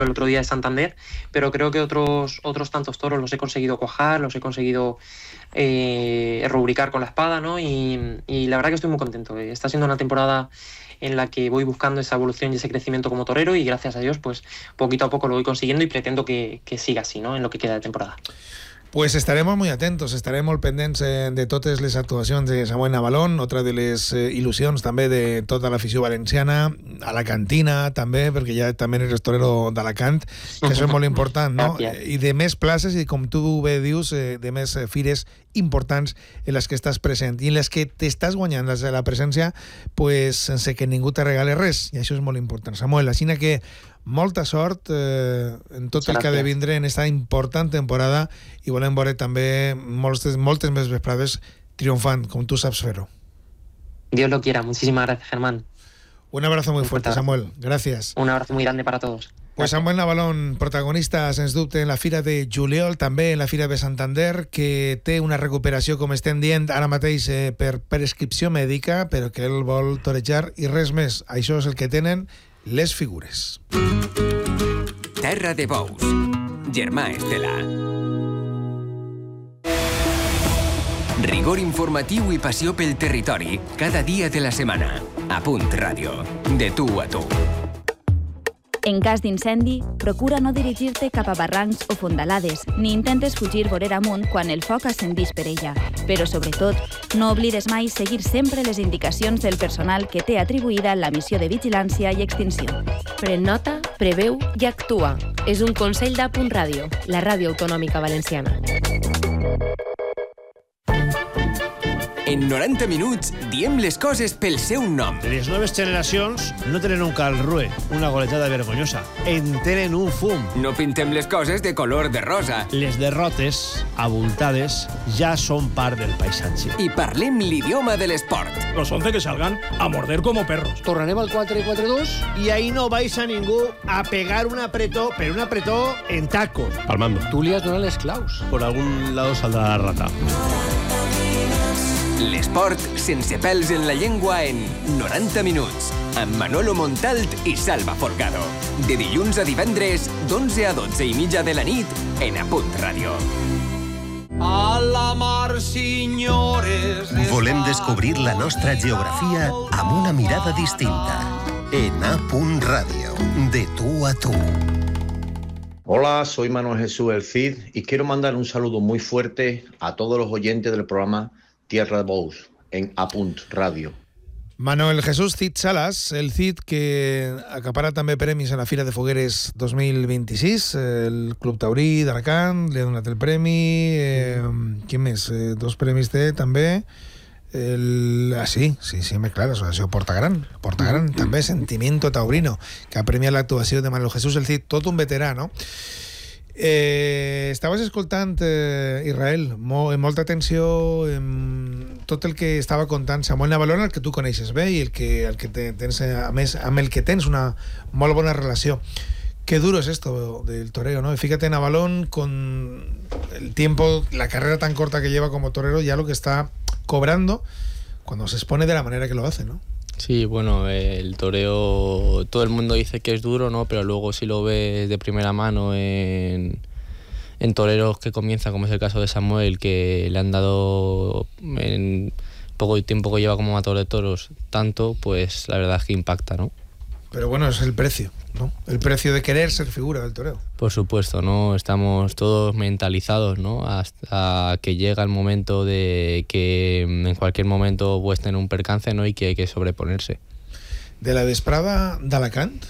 el otro día de Santander, pero creo que otros tantos toros los he conseguido cuajar, los he conseguido rubricar con la espada, ¿no? Y la verdad que estoy muy contento. Está siendo una temporada en la que voy buscando esa evolución y ese crecimiento como torero, y gracias a Dios, pues poquito a poco lo voy consiguiendo, y pretendo que siga así, ¿no?, en lo que queda de temporada. Pues estarem molt atents, estarem molt pendents de totes les actuacions de Samuel Navalón, otra de les il·lusions també de tota l'afició valenciana, alacantina també, perquè ja també eres torero d'Alacant, que això és molt important, no? I de més places, i com tu bé dius, de més fires importants en les que estàs present i en les que t'estàs guanyant la presència, pues, sense que ningú te regale res, i això és molt important. Samuel, així que molta sort en tot el que ha de vindre en esta important temporada, i volem veure també moltes més vesprades triomfant, com tu saps fer-ho. Dios lo quiera. Muchísimas gracias, Germán. Un abrazo muy fuerte, Samuel. Gracias. Un abrazo muy grande para todos. Pues Samuel Navalón, protagonista, sens dubte, en la Fira de juliol, també en la Fira de Santander, que té una recuperació, com estem dient, ara mateix per prescripció mèdica, però que ell vol torejar i res més. Això és el que tenen les figures. Terra de Bous. Germà Estela. Rigor informatiu i passió pel territori cada dia de la setmana. A Punt Ràdio. De tu a tu. En cas d'incendi, procura no dirigir-te cap a barrancs o fondalades, ni intentes fugir vorera amunt quan el foc ascendís per ella. Però, sobretot, no oblides mai seguir sempre les indicacions del personal que té atribuïda la missió de vigilància i extinció. Pren nota, preveu i actua. És un consell d'A Punt Ràdio, la ràdio autonòmica valenciana. En 90 minuts diem les coses pel seu nom. Les noves generacions no tenen un calrue, una goletada vergonyosa. En tenen un fum. No pintem les coses de color de rosa. Les derrotes, abultades, ja són part del paisatge. I parlem l'idioma de l'esport. Los 11 que salgan a morder como perros. Tornarem al 4-4-2 i ahí no vais a ningú a pegar un apretó, però un apretó en tacos. Palmando. Tú li has donat les claus. Por algún lado saldrá la rata. L'esport sense pèls en la llengua en 90 minuts, amb Manolo Montalt i Salva Folgado. De dilluns a divendres, d'11 a 12 i mitja de la nit, en A Punt Ràdio. A la mar, senyores... Volem descobrir la nostra geografia amb una mirada distinta. En A Punt Ràdio, de tu a tu. Hola, soy Manuel Jesús El Cid y quiero mandar un saludo muy fuerte a todos los oyentes del programa Tierra de Bous, en A Punt Ràdio. Manuel Jesús Cid Salas, el Cid que acapara també premis en la Fira de Fogueres 2026, el Club Taurí d'Alacant li ha donat el premi, qui més? Dos premis té també, sí, clar, l'associació Porta Gran, també Sentimiento Taurino, que ha premiat l'actuació de Manuel Jesús El Cid, tot un veterà, no? Estaves escoltant, Israel, amb molta atenció tot el que estava contant Samuel Navalón, el que tu coneixes bé i el que tens, a més, amb el que tens una molt bona relació. Qué duro es esto del toreo, ¿no? Fíjate, Navalón, con el tiempo, la carrera tan corta que lleva como torero, ya lo que está cobrando cuando se expone de la manera que lo hace, ¿no? Sí, bueno, el toreo, todo el mundo dice que es duro, ¿no? Pero luego si lo ves de primera mano en toreros que comienzan, como es el caso de Samuel, que le han dado en poco tiempo que lleva como matador de toros tanto, pues la verdad es que impacta, ¿no? Pero bueno, es el precio, ¿no? El precio de querer ser figura del toreo. Por supuesto, ¿no? Estamos todos mentalizados, ¿no? Hasta que llega el momento de que en cualquier momento puedes tener un percance, ¿no? Y que hay que sobreponerse. De la vesprada d'Alacant,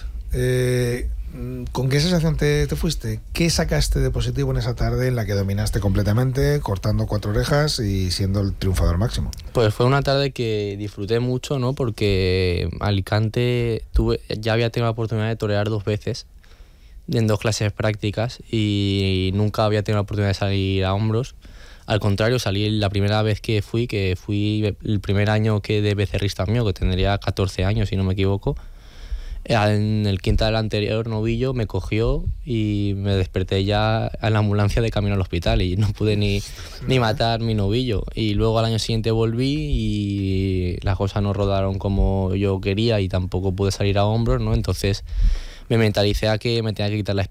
¿con qué sensación te fuiste? ¿Qué sacaste de positivo en esa tarde en la que dominaste completamente, cortando 4 orejas y siendo el triunfador máximo? Pues fue una tarde que disfruté mucho, ¿no? Porque Alicante ya había tenido la oportunidad de torear 2 veces en 2 clases prácticas y nunca había tenido la oportunidad de salir a hombros. Al contrario, salí la primera vez que fui el primer año que de becerrista mío, que tendría 14 años si no me equivoco. En el quinta del anterior novillo me cogió y me desperté ya en la ambulancia de camino al hospital y no pude ni matar mi novillo. Y luego al año siguiente volví y las cosas no rodaron como yo quería y tampoco pude salir a hombros, ¿no? Entonces me mentalicé a que me tenía que quitar